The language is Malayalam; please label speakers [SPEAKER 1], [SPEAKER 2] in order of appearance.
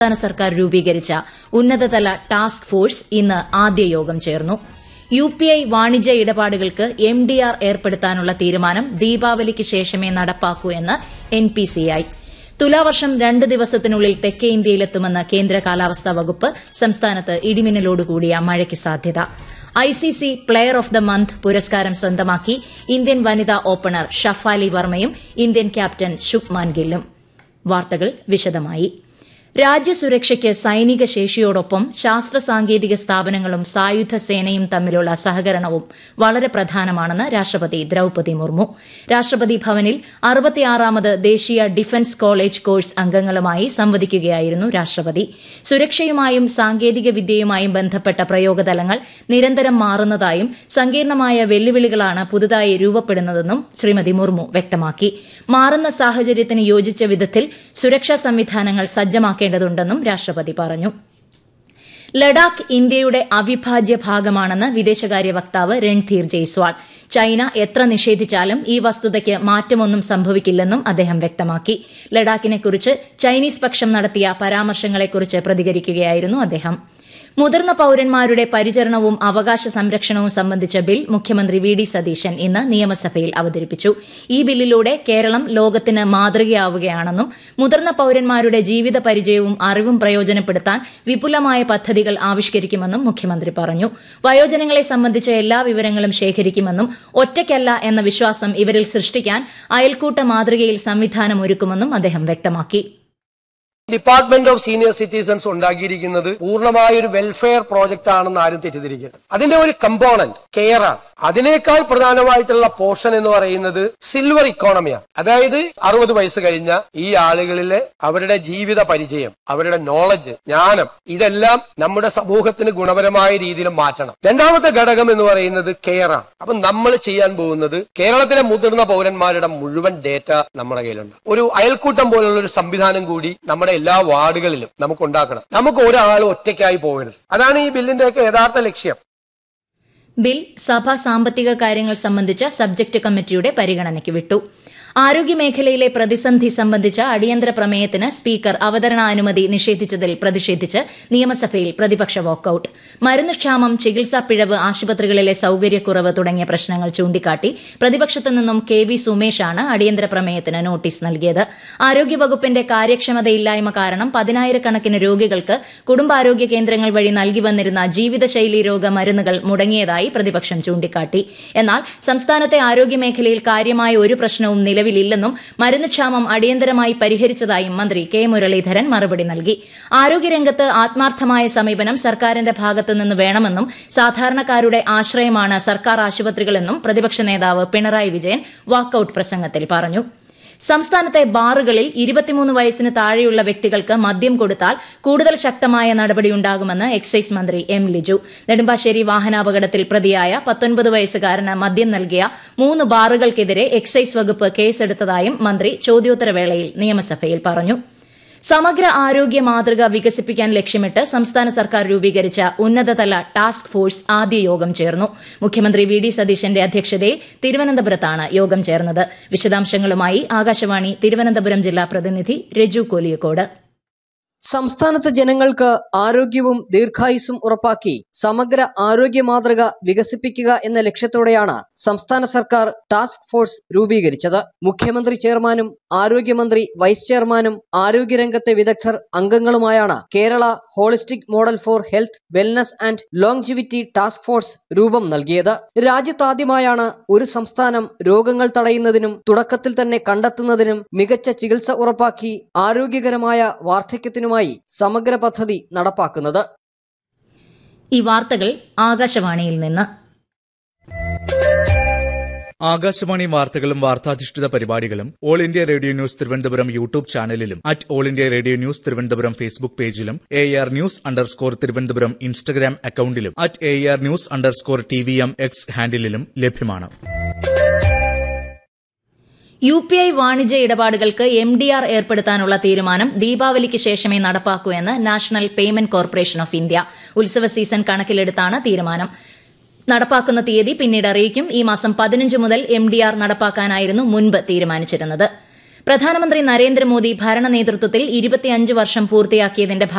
[SPEAKER 1] സംസ്ഥാന സർക്കാർ രൂപീകരിച്ച ഉന്നതതല ടാസ്ക് ഫോഴ്സ് ഇന്ന് ആദ്യ യോഗം ചേർന്നു. യുപിഐ വാണിജ്യ ഇടപാടുകൾക്ക് MDR ഏർപ്പെടുത്താനുള്ള തീരുമാനം ദീപാവലിക്ക് ശേഷമേ നടപ്പാക്കൂ എന്ന് NPCI. തുലാവർഷം 2 ദിവസത്തിനുള്ളിൽ തെക്കേ ഇന്ത്യയിലെത്തുമെന്ന് കേന്ദ്ര കാലാവസ്ഥാ വകുപ്പ്. സംസ്ഥാനത്ത് ഇടിമിന്നലോടുകൂടിയ മഴയ്ക്ക് സാധ്യത. ICC player of the month പുരസ്കാരം സ്വന്തമാക്കി ഇന്ത്യൻ വനിതാ opener Shafali വർമ്മയും Indian captain Shubman ഗില്ലും. വാർത്തകൾ വിശദമായി. രാജ്യസുരക്ഷയ്ക്ക് സൈനിക ശേഷിയോടൊപ്പം ശാസ്ത്ര സാങ്കേതിക സ്ഥാപനങ്ങളും സായുധ സേനയും തമ്മിലുള്ള സഹകരണവും വളരെ പ്രധാനമാണെന്ന് രാഷ്ട്രപതി ദ്രൌപദി മുർമു. രാഷ്ട്രപതി ഭവനിൽ 66ാമത് ദേശീയ ഡിഫൻസ് കോളേജ് കോഴ്സ് അംഗങ്ങളുമായി സംവദിക്കുകയായിരുന്നു രാഷ്ട്രപതി. സുരക്ഷയുമായും സാങ്കേതിക വിദ്യയുമായും ബന്ധപ്പെട്ട പ്രയോഗതലങ്ങൾ നിരന്തരം മാറുന്നതായും സങ്കീർണമായ വെല്ലുവിളികളാണ് പുതുതായി രൂപപ്പെടുന്നതെന്നും ശ്രീമതി മുർമു വ്യക്തമാക്കി. മാറുന്ന സാഹചര്യത്തിന് യോജിച്ച വിധത്തിൽ സുരക്ഷാ സംവിധാനങ്ങൾ സജ്ജമാക്കേണ്ടതുണ്ടെന്നും രാഷ്ട്രപതി പറഞ്ഞു. ലഡാക്ക് ഇന്ത്യയുടെ അവിഭാജ്യ ഭാഗമാണെന്ന് വിദേശകാര്യ വക്താവ് രൺധീർ ജയ്സ്വാൾ. ചൈന എത്ര നിഷേധിച്ചാലും ഈ വസ്തുതയ്ക്ക് മാറ്റമൊന്നും സംഭവിക്കില്ലെന്നും അദ്ദേഹം വ്യക്തമാക്കി. ലഡാക്കിനെക്കുറിച്ച് ചൈനീസ് പക്ഷം നടത്തിയ പരാമർശങ്ങളെക്കുറിച്ച് പ്രതികരിക്കുകയായിരുന്നു അദ്ദേഹം. മുതിർന്ന പൌരന്മാരുടെ പരിചരണവും അവകാശ സംരക്ഷണവും സംബന്ധിച്ച ബിൽ മുഖ്യമന്ത്രി VD സതീശൻ ഇന്ന് നിയമസഭയിൽ അവതരിപ്പിച്ചു. ഈ ബില്ലിലൂടെ കേരളം ലോകത്തിന് മാതൃകയാവുകയാണെന്നും മുതിർന്ന പൌരന്മാരുടെ ജീവിത പരിചയവും അറിവും പ്രയോജനപ്പെടുത്താൻ വിപുലമായ പദ്ധതികൾ ആവിഷ്കരിക്കുമെന്നും മുഖ്യമന്ത്രി പറഞ്ഞു. വയോജനങ്ങളെ സംബന്ധിച്ച എല്ലാ വിവരങ്ങളും ശേഖരിക്കുമെന്നും ഒറ്റയ്ക്കല്ല എന്ന വിശ്വാസം ഇവരിൽ സൃഷ്ടിക്കാൻ അയൽക്കൂട്ട മാതൃകയിൽ സംവിധാനമൊരുക്കുമെന്നും അദ്ദേഹം വ്യക്തമാക്കി.
[SPEAKER 2] ഡിപ്പാർട്ട്മെന്റ് ഓഫ് സീനിയർ സിറ്റിസൺസ് ഉണ്ടാക്കിയിരിക്കുന്നത് പൂർണ്ണമായ ഒരു വെൽഫെയർ പ്രോജക്റ്റ് ആണെന്ന് ആരും തെറ്റിദ്ധരിക്കരുത്. അതിന്റെ ഒരു കമ്പോണന്റ് കെയർ ആണ്. അതിനേക്കാൾ പ്രധാനമായിട്ടുള്ള പോർഷൻ എന്ന് പറയുന്നത് സിൽവർ ഇക്കോണമിയാണ്. അതായത് 60 വയസ്സ് കഴിഞ്ഞ ഈ ആളുകളിലെ അവരുടെ ജീവിത പരിചയം, അവരുടെ നോളജ്, ജ്ഞാനം, ഇതെല്ലാം നമ്മുടെ സമൂഹത്തിന് ഗുണപരമായ രീതിയിൽ മാറ്റണം. രണ്ടാമത്തെ ഘടകം എന്ന് പറയുന്നത് കെയർ ആണ്. അപ്പൊ നമ്മൾ ചെയ്യാൻ പോകുന്നത് കേരളത്തിലെ മുതിർന്ന പൗരന്മാരുടെ മുഴുവൻ ഡേറ്റ നമ്മുടെ കയ്യിലുണ്ട്. ഒരു അയൽക്കൂട്ടം പോലുള്ള ഒരു സംവിധാനം കൂടി നമ്മുടെ എല്ലാ വാർഡുകളിലും നമുക്ക് ഉണ്ടാക്കണം. നമുക്ക് ഒരാൾ ഒറ്റയ്ക്കായി പോകരുത്. അതാണ് ഈ ബില്ലിന്റെയൊക്കെ യഥാർത്ഥ ലക്ഷ്യം.
[SPEAKER 1] ബിൽ സഭാ സാമ്പത്തിക കാര്യങ്ങൾ സംബന്ധിച്ച സബ്ജക്ട് കമ്മിറ്റിയുടെ പരിഗണനയ്ക്ക് വിട്ടു. ആരോഗ്യമേഖലയിലെ പ്രതിസന്ധി സംബന്ധിച്ച അടിയന്തര പ്രമേയത്തിന് സ്പീക്കർ അവതരണാനുമതി നിഷേധിച്ചതിൽ പ്രതിഷേധിച്ച് നിയമസഭയിൽ പ്രതിപക്ഷ വാക്കൌട്ട്. മരുന്ന് ക്ഷാമം, ചികിത്സാ പിഴവ്, ആശുപത്രികളിലെ സൌകര്യക്കുറവ് തുടങ്ങിയ പ്രശ്നങ്ങൾ ചൂണ്ടിക്കാട്ടി പ്രതിപക്ഷത്തു നിന്നും KV സുമേഷാണ് അടിയന്തര പ്രമേയത്തിന് നോട്ടീസ് നൽകിയത്. ആരോഗ്യവകുപ്പിന്റെ കാര്യക്ഷമതയില്ലായ്മ കാരണം 10,000-കണക്കിന് രോഗികൾക്ക് കുടുംബാരോഗ്യ കേന്ദ്രങ്ങൾ വഴി നൽകി വന്നിരുന്ന ജീവിതശൈലീ രോഗ മരുന്നുകൾ മുടങ്ങിയതായി പ്രതിപക്ഷം ചൂണ്ടിക്കാട്ടി. എന്നാൽ സംസ്ഥാനത്തെ ആരോഗ്യമേഖലയിൽ കാര്യമായ ഒരു പ്രശ്നവും നിലവിലില്ലെന്നും മരുന്ന് ക്ഷാമം അടിയന്തരമായി പരിഹരിച്ചതായും മന്ത്രി K മുരളീധരൻ മറുപടി നൽകി. ആരോഗ്യരംഗത്ത് ആത്മാർത്ഥമായ സമീപനം സർക്കാരിന്റെ ഭാഗത്തുനിന്ന് വേണമെന്നും സാധാരണക്കാരുടെ ആശ്രയമാണ് സർക്കാർ ആശുപത്രികളെന്നും പ്രതിപക്ഷ നേതാവ് പിണറായി വിജയൻ വാക്കൌട്ട് പ്രസംഗത്തിൽ പറഞ്ഞു. സംസ്ഥാനത്തെ ബാറുകളിൽ 23 വയസ്സിന് താഴെയുള്ള വ്യക്തികൾക്ക് മദ്യം കൊടുത്താൽ കൂടുതൽ ശക്തമായ നടപടിയുണ്ടാകുമെന്ന് എക്സൈസ് മന്ത്രി M ലിജു. നെടുമ്പാശ്ശേരി വാഹനാപകടത്തിൽ പ്രതിയായ 19 വയസ്സുകാരന് മദ്യം നൽകിയ 3 ബാറുകൾക്കെതിരെ എക്സൈസ് വകുപ്പ് കേസെടുത്തതായും മന്ത്രി ചോദ്യോത്തരവേളയിൽ നിയമസഭയിൽ പറഞ്ഞു. സമഗ്ര ആരോഗ്യ മാതൃക വികസിപ്പിക്കാൻ ലക്ഷ്യമിട്ട് സംസ്ഥാന സർക്കാർ രൂപീകരിച്ച ഉന്നതതല ടാസ്ക് ഫോഴ്സ് ആദ്യ യോഗം ചേർന്നു. മുഖ്യമന്ത്രി VD സതീശന്റെ അധ്യക്ഷതയിൽ തിരുവനന്തപുരത്താണ് യോഗം ചേർന്നത്. വിശദാംശങ്ങളുമായി ആകാശവാണി തിരുവനന്തപുരം ജില്ലാ പ്രതിനിധി രജു കോലിയക്കോട്.
[SPEAKER 3] സംസ്ഥാനത്തെ ജനങ്ങൾക്ക് ആരോഗ്യവും ദീർഘായുസ്സും ഉറപ്പാക്കി സമഗ്ര ആരോഗ്യ മാതൃക വികസിപ്പിക്കുക എന്ന ലക്ഷ്യത്തോടെയാണ് സംസ്ഥാന സർക്കാർ ടാസ്ക് ഫോഴ്സ് രൂപീകരിച്ചത്. മുഖ്യമന്ത്രി ചെയർമാനും ആരോഗ്യമന്ത്രി വൈസ് ചെയർമാനും ആരോഗ്യരംഗത്തെ വിദഗ്ധർ അംഗങ്ങളുമായാണ് Kerala holistic model for health, wellness and longevity task force രൂപം നൽകിയത്. രാജ്യത്താദ്യമായാണ് ഒരു സംസ്ഥാനം രോഗങ്ങൾ തടയുന്നതിനും തുടക്കത്തിൽ തന്നെ കണ്ടെത്തുന്നതിനും മികച്ച ചികിത്സ ഉറപ്പാക്കി ആരോഗ്യകരമായ വാർദ്ധക്യത്തിനും സമഗ്ര പദ്ധതി നടപ്പാക്കുന്നത്.
[SPEAKER 1] ഈ വാർത്തകൾ ആകാശവാണിയിൽ നിന്ന്.
[SPEAKER 4] ആകാശവാണി വാർത്തകളും വാർത്താധിഷ്ഠിത പരിപാടികളും all India radio news Thiruvananthapuram YouTube ചാനലിലും all India radio news Thiruvananthapuram Facebook പേജിലും AR News_ തിരുവനന്തപുരം ഇൻസ്റ്റഗ്രാം അക്കൌണ്ടിലും AR News_TVM X ഹാൻഡിലും ലഭ്യമാണ്.
[SPEAKER 1] UPI വാണിജ്യ ഇടപാടുകൾക്ക് MDR ഏർപ്പെടുത്താനുള്ള തീരുമാനം ദീപാവലിക്ക് ശേഷമേ നടപ്പാക്കൂ എന്ന് national payment corporation of India. ഉത്സവ സീസൺ കണക്കിലെടുത്താണ് തീരുമാനം. നടപ്പാക്കുന്ന തീയതി പിന്നീട് അറിയിക്കും. ഈ മാസം 15 മുതൽ MDR നടപ്പാക്കാനായിരുന്നു മുൻപ് തീരുമാനിച്ചിരുന്നത്. പ്രധാനമന്ത്രി നരേന്ദ്രമോദി ഭരണ നേതൃത്വത്തിൽ 25 വർഷം പൂർത്തിയാക്കിയതിന്റെ